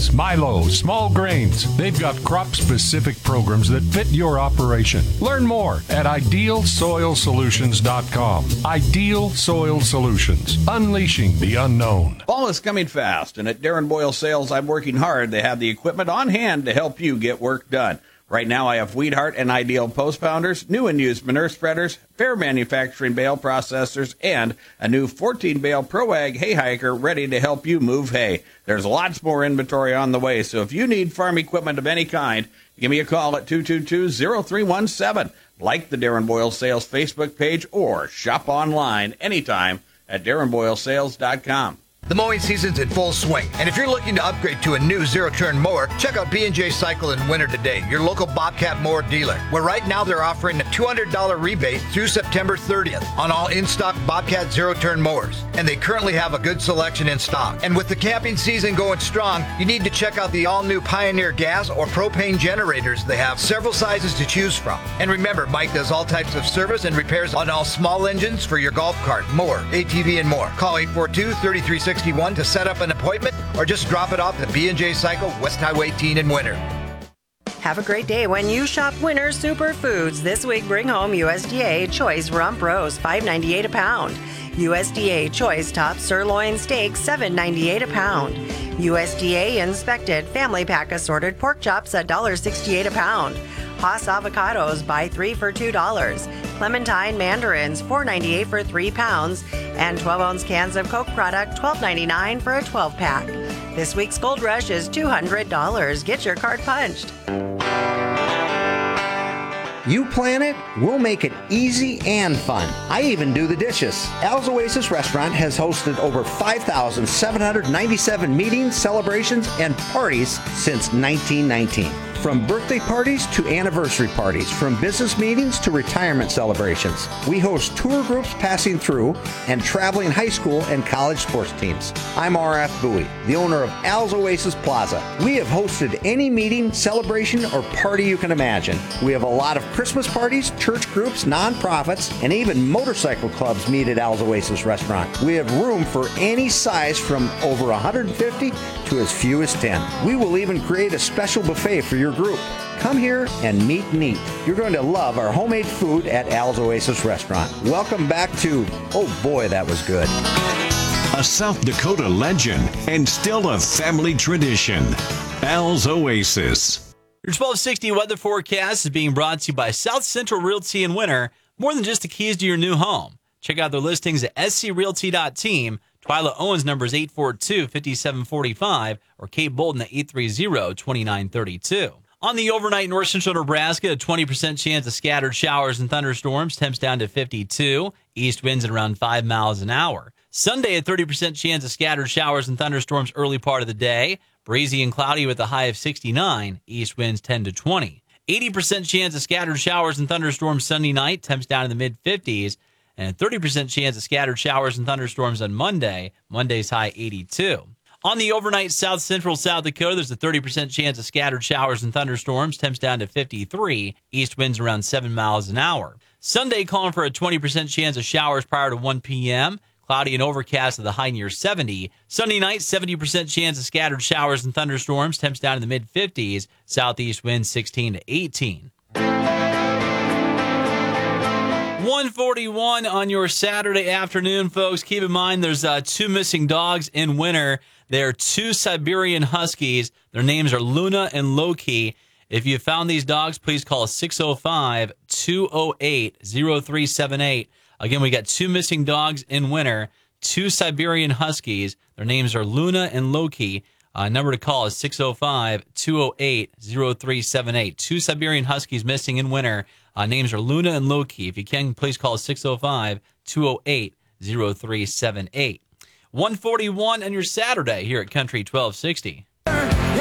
beans, milo, small grains. They've got crop-specific programs that fit your operation. Learn more at idealsoilsolutions.com. Ideal Soil Solutions, unleashing the unknown. Fall is coming fast, and at Darren Boyle Sales, I'm working hard. They have the equipment on hand to help you get work done. Right now, I have Weedheart and Ideal post pounders, new and used manure spreaders, Fair Manufacturing bale processors, and a new 14-bale Pro Ag hay hiker ready to help you move hay. There's lots more inventory on the way, so if you need farm equipment of any kind, give me a call at 222-0317. Like the Darren Boyle Sales Facebook page or shop online anytime at darrenboylesales.com. The mowing season's in full swing, and if you're looking to upgrade to a new zero-turn mower, check out B&J Cycle in Winter today, your local Bobcat mower dealer, where right now they're offering a $200 rebate through September 30th on all in-stock Bobcat zero-turn mowers, and they currently have a good selection in stock. And with the camping season going strong, you need to check out the all-new Pioneer gas or propane generators. They have several sizes to choose from. And remember, Mike does all types of service and repairs on all small engines for your golf cart, mower, ATV, and more. Call 842-3361 to set up an appointment, or just drop it off at B&J Cycle, West Highway 18 in Winter. Have a great day when you shop Winter Superfoods. This week, bring home USDA Choice Rump Roast, $5.98 a pound. USDA Choice Top Sirloin Steak, $7.98 a pound. USDA Inspected Family Pack Assorted Pork Chops, $1.68 a pound. Haas Avocados, buy 3 for $2. Clementine Mandarins, $4.98 for 3 pounds. And 12-ounce cans of Coke product, $12.99 for a 12-pack. This week's Gold Rush is $200. Get your card punched. You plan it, we'll make it easy and fun. I even do the dishes. Al's Oasis Restaurant has hosted over 5,797 meetings, celebrations, and parties since 1919. From birthday parties to anniversary parties, from business meetings to retirement celebrations. We host tour groups passing through and traveling high school and college sports teams. I'm R.F. Bowie, the owner of Al's Oasis Plaza. We have hosted any meeting, celebration, or party you can imagine. We have a lot of Christmas parties, church groups, nonprofits, and even motorcycle clubs meet at Al's Oasis Restaurant. We have room for any size from over 150 to as few as 10. We will even create a special buffet for your group. Come here and meet and eat. You're going to love our homemade food at Al's Oasis Restaurant. Welcome back to, oh boy, that was good. A South Dakota legend and still a family tradition. Al's Oasis. Your 1260 weather forecast is being brought to you by South Central Realty in Winter. More than just the keys to your new home. Check out their listings at screalty.team. Twyla Owens' number is 842-5745, or Kate Bolton at 830-2932. On the overnight, north central Nebraska, a 20% chance of scattered showers and thunderstorms, temps down to 52. East winds at around 5 miles an hour. Sunday, a 30% chance of scattered showers and thunderstorms early part of the day. Breezy and cloudy with a high of 69. East winds 10 to 20. 80% chance of scattered showers and thunderstorms Sunday night, temps down in the mid-50s. And a 30% chance of scattered showers and thunderstorms on Monday. Monday's high 82. On the overnight south central South Dakota, there's a 30% chance of scattered showers and thunderstorms. Temps down to 53. East winds around 7 miles an hour. Sunday calling for a 20% chance of showers prior to 1 p.m. Cloudy and overcast with a high near 70. Sunday night, 70% chance of scattered showers and thunderstorms. Temps down in the mid-50s. Southeast winds 16 to 18. 1:41 on your Saturday afternoon, folks. Keep in mind there's 2 missing dogs in Winter. They're 2 Siberian Huskies. Their names are Luna and Loki. If you found these dogs, please call 605-208-0378. Again, we got 2 missing dogs in Winter, 2 Siberian Huskies. Their names are Luna and Loki. Number to call is 605-208-0378. 2 Siberian Huskies missing in Winter. Names are Luna and Loki. If you can, please call 605-208-0378. 141 on your Saturday here at Country 1260.